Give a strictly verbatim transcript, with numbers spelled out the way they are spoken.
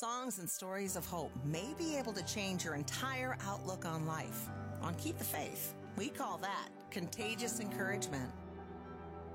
songs and stories of hope may be able to change your entire outlook on life. On Keep the Faith, we call that contagious encouragement.